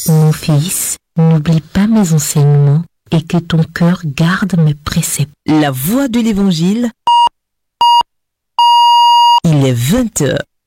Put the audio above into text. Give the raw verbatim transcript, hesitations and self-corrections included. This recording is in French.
Mon fils, n'oublie pas mes enseignements et que ton cœur garde mes préceptes. La voix de l'Évangile, il est vingt heures.